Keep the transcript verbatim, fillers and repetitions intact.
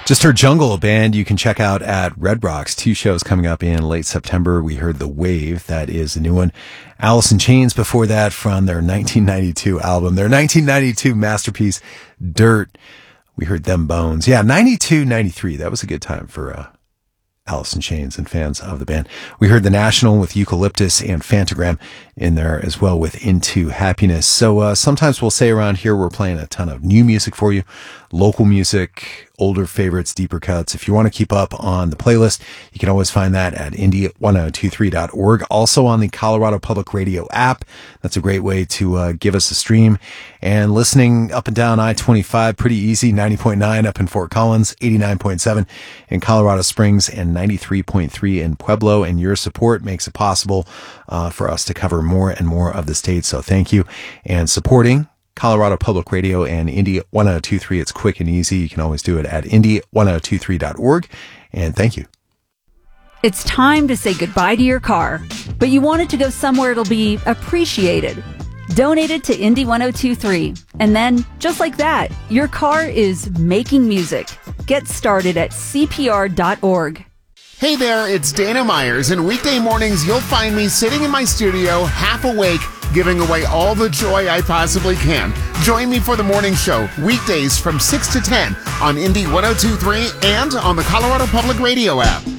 Just heard Jungle, a band you can check out at Red Rocks. Two shows coming up in late September. We heard The Wave, that is a new one. Alice in Chains before that from their nineteen ninety-two album, their nineteen ninety-two masterpiece, Dirt. We heard Them Bones. Yeah, ninety-two, ninety-three. That was a good time for uh, Alice in Chains and fans of the band. We heard The National with Eucalyptus and Phantogram in there as well with Into Happiness. So uh, sometimes we'll say around here we're playing a ton of new music for you, local music, older favorites, deeper cuts. If you want to keep up on the playlist, you can always find that at indie ten twenty-three dot org. Also on the Colorado Public Radio app. That's a great way to uh, give us a stream. And listening up and down I twenty-five, pretty easy. ninety point nine up in Fort Collins, eighty-nine point seven in Colorado Springs, and ninety-three point three in Pueblo. And your support makes it possible uh, for us to cover more and more of the state. So thank you. And supporting Colorado Public Radio and Indie ten twenty-three. It's quick and easy. You can always do it at indie ten twenty-three dot org. And thank you. It's time to say goodbye to your car, but you want it to go somewhere it'll be appreciated. Donate it to Indie ten twenty-three. And then, just like that, your car is making music. Get started at C P R dot org. Hey there, it's Dana Myers, and weekday mornings you'll find me sitting in my studio, half awake, giving away all the joy I possibly can. Join me for the morning show, weekdays from six to ten on Indie ten twenty-three and on the Colorado Public Radio app.